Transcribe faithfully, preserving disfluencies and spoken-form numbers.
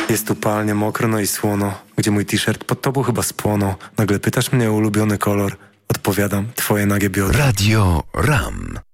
Jest tu palnie, mokro, no i słono. Gdzie mój t-shirt? Pod tobą chyba spłonął. Nagle pytasz mnie o ulubiony kolor. Odpowiadam, twoje nagie biodra. Radio RAM.